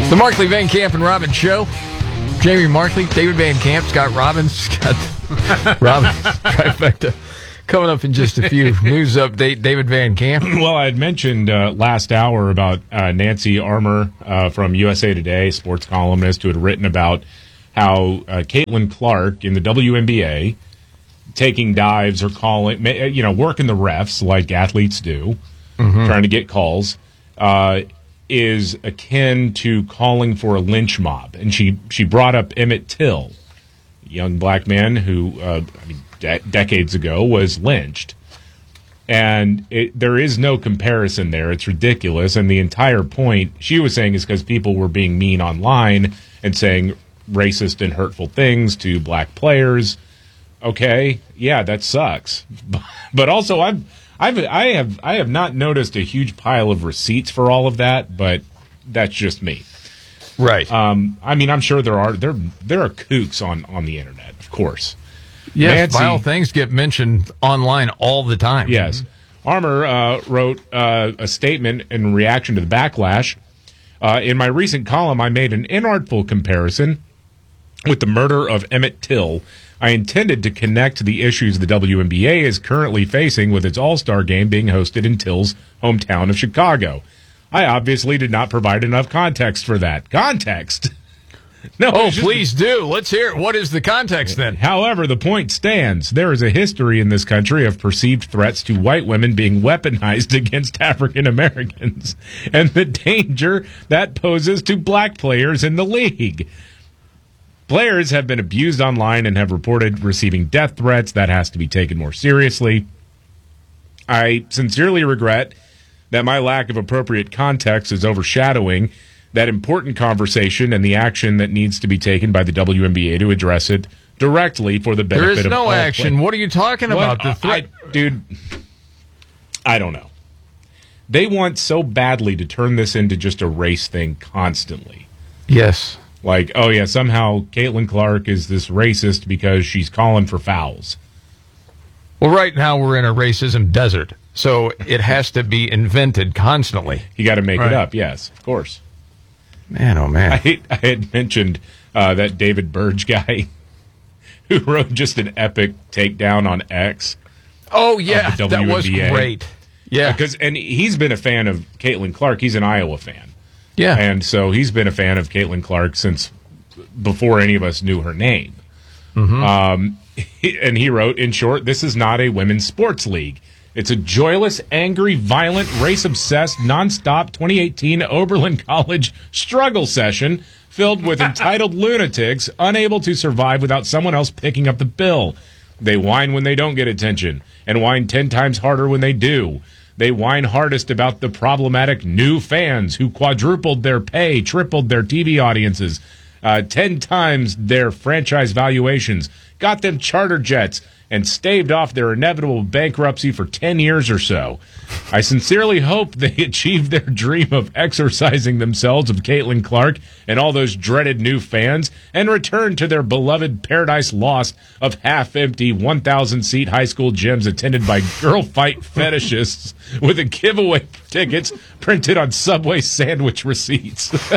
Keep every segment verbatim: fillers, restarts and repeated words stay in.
The Markley, Van Camp, and Robbins Show. Jamie Markley, David Van Camp, Scott Robbins, Scott Robbins, trifecta. Coming up in just a few. News update, David Van Camp. Well, I had mentioned uh, last hour about uh, Nancy Armour uh, from U S A Today, sports columnist, who had written about how uh, Caitlin Clark in the W N B A taking dives or calling, you know, working the refs like athletes do, mm-hmm. trying to get calls, uh, is akin to calling for a lynch mob. And she, she brought up Emmett Till, a young black man who, uh, I mean, de- decades ago was lynched. And it, there is no comparison there. It's ridiculous. And the entire point she was saying is because people were being mean online and saying racist and hurtful things to black players. Okay, yeah, that sucks. But also, I've, I've, I have, I have not noticed a huge pile of receipts for all of that. But that's just me, right? Um, I mean, I'm sure there are there there are kooks on, on the internet, of course. Yes, Nancy, vile things get mentioned online all the time. Yes, Armour uh, wrote uh, a statement in reaction to the backlash. Uh, in my recent column, I made an inartful comparison with the murder of Emmett Till. I intended to connect the issues the W N B A is currently facing with its All-Star game being hosted in Till's hometown of Chicago. I obviously did not provide enough context for that. Context? No. Oh, please do. Let's hear it. What is the context then? However, the point stands. There is a history in this country of perceived threats to white women being weaponized against African Americans and the danger that poses to black players in the league. Players have been abused online and have reported receiving death threats. That has to be taken more seriously. I sincerely regret that my lack of appropriate context is overshadowing that important conversation and the action that needs to be taken by the W N B A to address it directly for the benefit of all. There is no action. What are you talking about? The threat? I, dude, I don't know. They want so badly to turn this into just a race thing constantly. Yes. Like, oh, yeah, somehow Caitlin Clark is this racist because she's calling for fouls. Well, right now we're in a racism desert, so it has to be invented constantly. You got to make right. it up, yes, of course. Man, oh, man. I, I had mentioned uh, that David Burge guy who wrote just an epic takedown on X. Oh, yeah, that was great. Yeah. Because, and he's been a fan of Caitlin Clark. He's an Iowa fan. Yeah. And so he's been a fan of Caitlin Clark since before any of us knew her name. Mm-hmm. Um, and he wrote, in short, this is not a women's sports league. It's a joyless, angry, violent, race-obsessed, nonstop twenty eighteen Oberlin College struggle session filled with entitled lunatics unable to survive without someone else picking up the bill. They whine when they don't get attention and whine ten times harder when they do. They whine hardest about the problematic new fans who quadrupled their pay, tripled their T V audiences, uh, ten times their franchise valuations, got them charter jets, and staved off their inevitable bankruptcy for ten years or so. I sincerely hope they achieve their dream of exorcising themselves of Caitlin Clark and all those dreaded new fans and return to their beloved paradise lost of half-empty one thousand seat high school gyms attended by girl fight fetishists with a giveaway tickets printed on Subway sandwich receipts. Because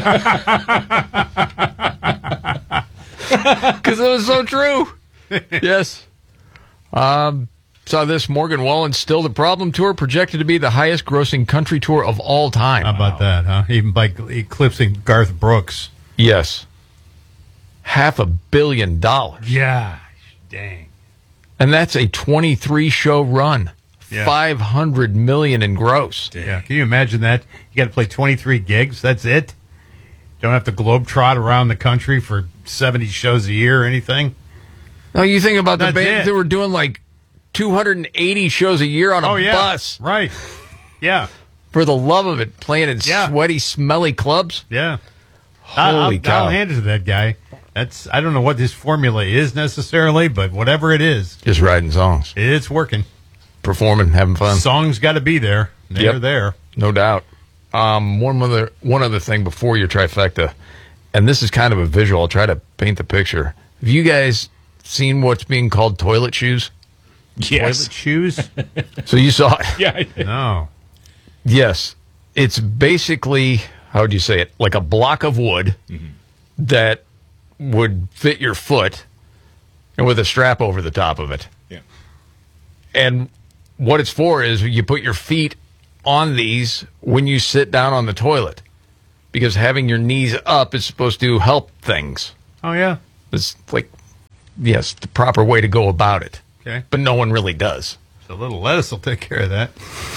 it was so true. Yes. Um, saw this. Morgan Wallen's Still the Problem tour, projected to be the highest grossing country tour of all time. How about wow. that, huh? Even by eclipsing Garth Brooks. Yes. Half a billion dollars. Yeah. Dang. And that's a twenty-three show run. Yeah. five hundred million dollars in gross. Dang. Yeah. Can you imagine that? You got to play twenty-three gigs. That's it? Don't have to globetrot around the country for seventy shows a year or anything? No, you think about the That's bands it. that were doing like two hundred eighty shows a year on a oh, yeah. bus. Right. Yeah. For the love of it, playing in yeah. sweaty, smelly clubs. Yeah. Holy I'll, cow. I'll hand it to that guy. That's I don't know what his formula is necessarily, but whatever it is. Just writing songs. It's working. Performing, having fun. Songs got to be there. They're yep. there. No doubt. Um, one other, one other thing before your trifecta, and this is kind of a visual. I'll try to paint the picture. Have you guys seen what's being called toilet shoes? Yes. Toilet shoes? So you saw it? Yeah, I did. No. Yes. It's basically, how would you say it? Like a block of wood mm-hmm. that would fit your foot and with a strap over the top of it. Yeah. And what it's for is you put your feet on these when you sit down on the toilet because having your knees up is supposed to help things. Oh, yeah. It's like, yes, the proper way to go about it. Okay. But no one really does. So a little lettuce will take care of that.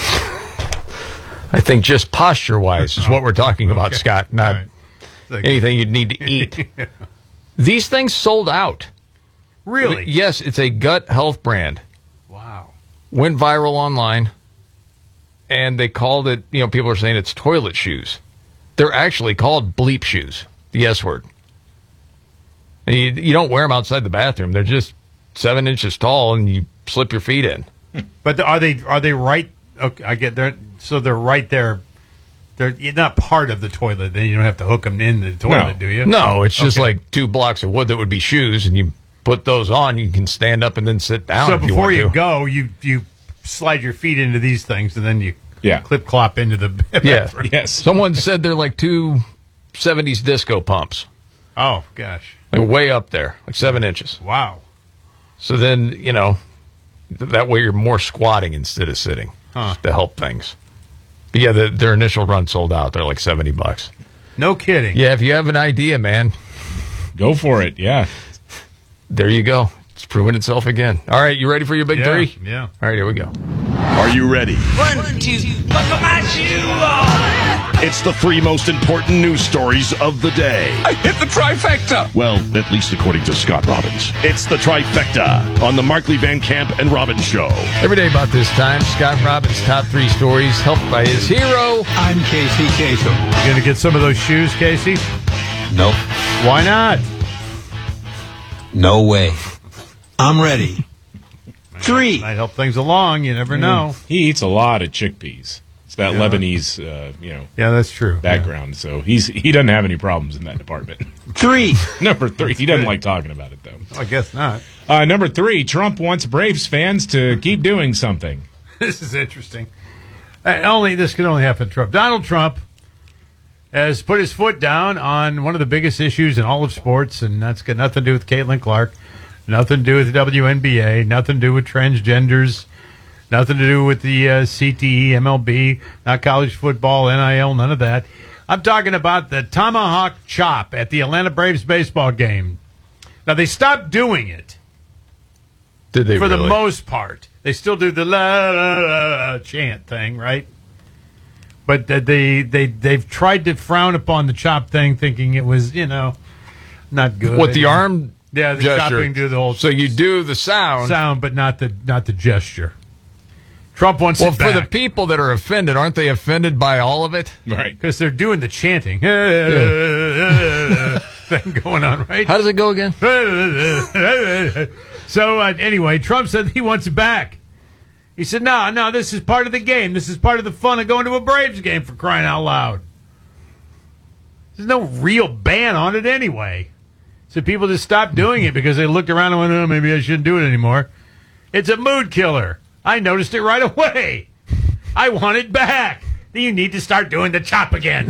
I think just posture-wise is what we're talking about, okay. Scott, not right. like, anything you'd need to eat. yeah. These things sold out. Really? Yes, it's a gut health brand. Wow. Went viral online, and they called it, you know, people are saying it's toilet shoes. They're actually called bleep shoes, the S word. And you, you don't wear them outside the bathroom. They're just seven inches tall, and you slip your feet in. But are they are they right? Okay, I get there. So they're right there. They're not part of the toilet. Then you don't have to hook them in the toilet, No. do you? No, it's just Okay. like two blocks of wood that would be shoes, and you put those on. You can stand up and then sit down. So if before you, you, want to. go, you you slide your feet into these things, and then you Yeah. clip clop into the yeah, bathroom. Yes. Someone said they're like two seventies disco pumps, Oh gosh! like way up there, like seven inches. Wow. So then you know th- that way you're more squatting instead of sitting Huh. to help things. But yeah, the, their initial run sold out. They're like seventy bucks. No kidding. Yeah, if you have an idea, man, Go for it. Yeah. there you go. It's proven itself again. All right, you ready for your big Yeah, three? yeah. All right, here we go. Are you ready? One, two, buckle my shoe on. It's the three most important news stories of the day. I hit the trifecta. Well, at least according to Scott Robbins. It's the trifecta on the Markley Van Camp and Robbins Show. Every day about this time, Scott Robbins' top three stories, helped by his hero. I'm Casey Kasem. You gonna get some of those shoes, Casey? Nope. Why not? No way. I'm ready. Three. Might help things along. You never know. He eats a lot of chickpeas. It's that Yeah. Lebanese, uh, you know, Yeah, that's true. background. So he's he doesn't have any problems in that department. Three. Number three, he doesn't like talking about it though. Yeah. I guess not. Uh, number three, Trump wants Braves fans to keep doing something. This is interesting. Uh, only this can only happen to Trump. Donald Trump has put his foot down on one of the biggest issues in all of sports, and that's got nothing to do with Caitlin Clark, nothing to do with the W N B A, nothing to do with transgenders, nothing to do with the uh, C T E, M L B, not college football, N I L, none of that. I'm talking about the tomahawk chop at the Atlanta Braves baseball game. Now, they stopped doing it Did they for really? the most part. They still do the la, la, la, la chant thing, right? But uh, they they they've tried to frown upon the chop thing, thinking it was, you know, not good. What, the arm Yeah, the gesture. chopping do the whole So you do the sound. sound, but not the not the gesture. Trump wants Well, it for the back people that are offended, aren't they offended by all of it? Right. because they're doing the chanting thing going on, right? How does it go again? So uh, anyway, Trump said he wants it back. He said, no, no, this is part of the game. This is part of the fun of going to a Braves game, for crying out loud. There's no real ban on it anyway. So people just stopped doing it because they looked around and went, oh, maybe I shouldn't do it anymore. It's a mood killer. I noticed it right away. I want it back. You need to start doing the chop again.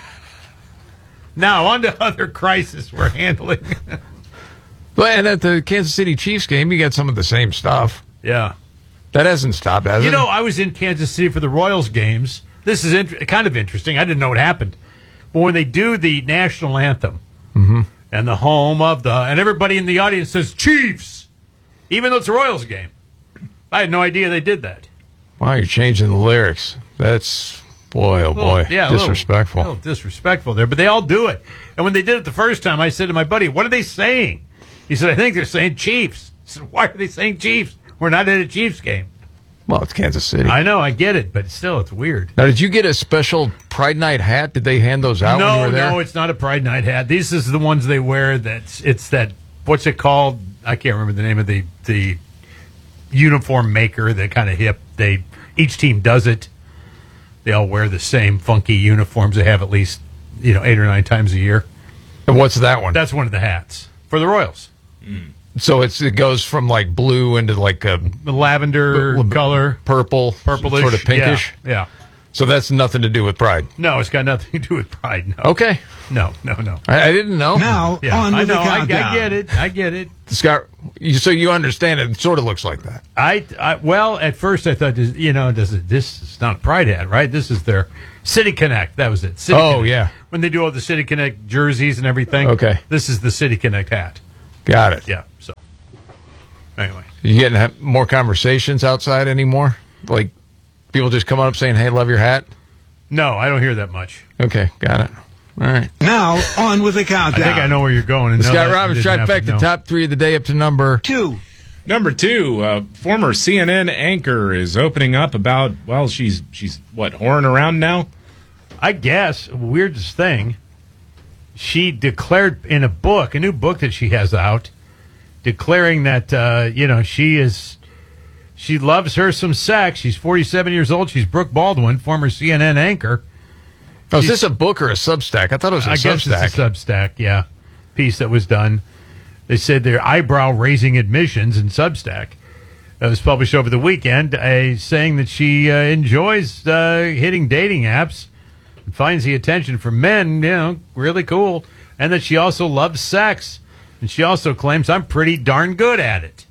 Now, on to other crisis we're handling. Well, and at the Kansas City Chiefs game, you got some of the same stuff. Yeah. That hasn't stopped, has You it? know, I was in Kansas City for the Royals games. This is int- kind of interesting. I didn't know what happened. But when they do the national anthem Mm-hmm. and the home of the, and everybody in the audience says Chiefs, even though it's a Royals game. I had no idea they did that. Wow, you're changing the lyrics. That's, boy, oh boy, yeah, a little- disrespectful. A little disrespectful there, but they all do it. And when they did it the first time, I said to my buddy, what are they saying? He said, I think they're saying Chiefs. I said, why are they saying Chiefs? We're not at a Chiefs game. Well, it's Kansas City. I know, I get it, but still, it's weird. Now, did you get a special Pride Night hat? Did they hand those out when you No, were there? no, it's not a Pride Night hat. These is the ones they wear. That's it's that. What's it called? I can't remember the name of the the uniform maker. That kind of hip. They each team does it. They all wear the same funky uniforms. They have at least you know eight or nine times a year. And what's that one? That's one of the hats for the Royals. So it's it goes from like blue into like a The lavender L- l- color, purple, purplish, sort of pinkish. Yeah, yeah. So that's nothing to do with pride. No, it's got nothing to do with pride. No. Okay. No, no, no. I, I didn't know. Now, Yeah, on I with know. the I, countdown. I get it. I get it. Scott, you, so you understand it. It sort of looks like that. I, I well, at first I thought, you know, does it, this is not a Pride hat, right? This is their City Connect. That was it. City Oh, Connect. yeah. When they do all the City Connect jerseys and everything. Okay. This is the City Connect hat. Got it. Yeah. So, anyway. You getting ha- more conversations outside anymore? Like people just come up saying, "Hey, love your hat." No, I don't hear that much. Okay, got it. All right. Now, on with the I countdown. think I know where you're going. And The no, Scott that Robbins didn't happen, trifecta, no. top three of the day up to number. Two. Number two, uh, former C N N anchor is opening up about, well, she's, she's what, whoring around now? I guess, weirdest thing, she declared in a book, a new book that she has out, declaring that, uh, you know, she is, she loves her some sex. She's forty-seven years old. She's Brooke Baldwin, former C N N anchor. Oh, is this a book or a Substack? I thought it was a I guess Substack. it's a Substack, yeah, piece that was done. They said they're eyebrow-raising admissions in Substack. It was published over the weekend, uh, saying that she uh, enjoys uh, hitting dating apps and finds the attention from men, you know, really cool, and that she also loves sex. And she also claims I'm pretty darn good at it.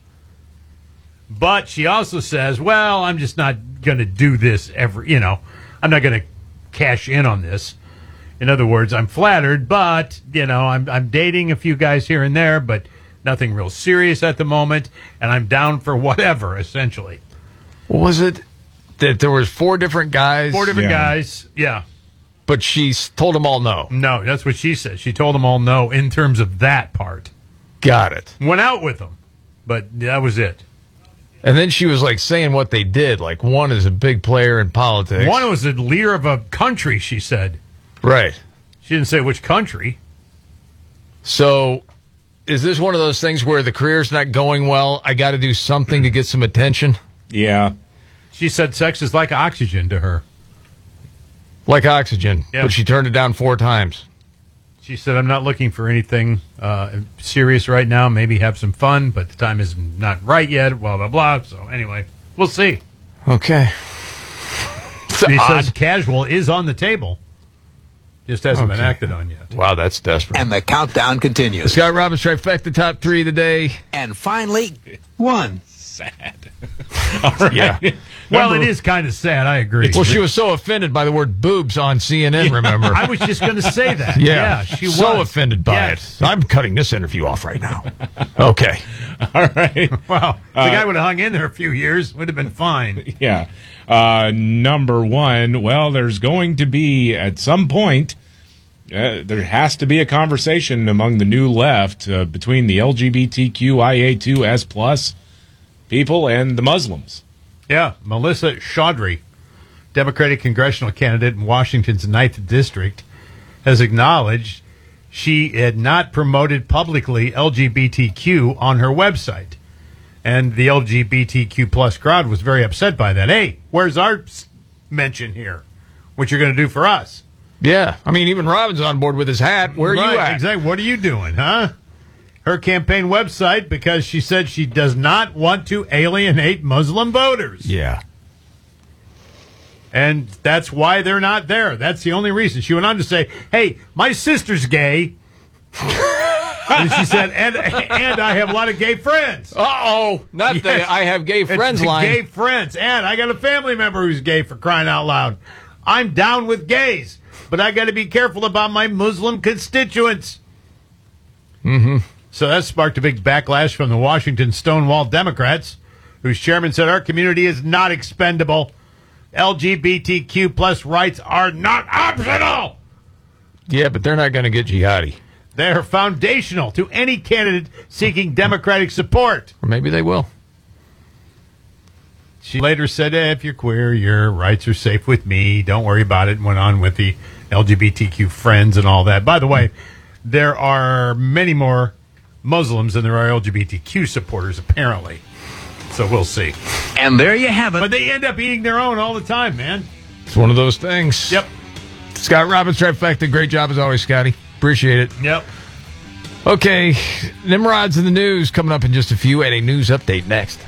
But she also says, well, I'm just not going to do this every, you know, I'm not going to cash in on this. In other words, I'm flattered, but, you know, I'm I'm dating a few guys here and there, but nothing real serious at the moment, and I'm down for whatever, essentially. What was it that there was four different guys? Four different Yeah. guys, yeah. But she s- told them all no. No, that's what she said. She told them all no in terms of that part. Got it. Went out with them, but that was it. And then she was like saying what they did. Like one is a big player in politics. One was the leader of a country, she said. Right. She didn't say which country. So is this one of those things where the career's not going well? I got to do something to get some attention? Yeah. She said sex is like oxygen to her. Like oxygen. Yeah. But she turned it down four times. She said, I'm not looking for anything uh, serious right now. Maybe have some fun, but the time is not right yet, blah, blah, blah. So anyway, we'll see. Okay. He Odd. says casual is on the table. Just hasn't been Okay. acted on yet. Wow, that's desperate. And the countdown The continues. Scott Robbins trifecta, top three of the day. And finally, one. Sad. All right. Yeah. Well, Number- it is kind of sad. I agree. Well, she was so offended by the word boobs on C N N, remember? I was just going to say that. Yeah, Yeah, she so was. offended by Yes. it. I'm cutting this interview off right now. Okay. All right. Wow. If the guy would have hung in there a few years, would have been fine. Yeah. Uh, number one, well, there's going to be, at some point, uh, there has to be a conversation among the new left uh, between the L G B T Q I A two S plus people and the Muslims. Yeah, Melissa Chaudhry, Democratic congressional candidate in Washington's ninth District, has acknowledged she had not promoted publicly L G B T Q on her website. And the L G B T Q plus crowd was very upset by that. Hey, where's our s- mention here? What you're going to do for us? Yeah. I mean, even Robin's on board with his hat. Where are Right, you at? Exactly. What are you doing, huh? Her campaign website, because she said she does not want to alienate Muslim voters. Yeah. And that's why they're not there. That's the only reason. She went on to say, hey, my sister's gay. And she said, and, and I have a lot of gay friends. Uh-oh. Not the Yes. I have gay It's friends the line. Gay friends. And I got a family member who's gay, for crying out loud. I'm down with gays, but I got to be careful about my Muslim constituents. Mm-hmm. So that sparked a big backlash from the Washington Stonewall Democrats, whose chairman said our community is not expendable. L G B T Q plus rights are not optional. Yeah, but they're not going to get jihadi. They're foundational to any candidate seeking Democratic support. Or maybe they will. She later said, eh, if you're queer, your rights are safe with me. Don't worry about it. And went on with the L G B T Q friends and all that. By the way, there are many more Muslims than there are L G B T Q supporters, apparently. So we'll see. And there you have it. But they end up eating their own all the time, man. It's one of those things. Yep. Scott Robbins trifecta. Great job as always, Scotty. Appreciate it. Yep. Okay. Nimrod's in the news coming up in just a few, and a news update next.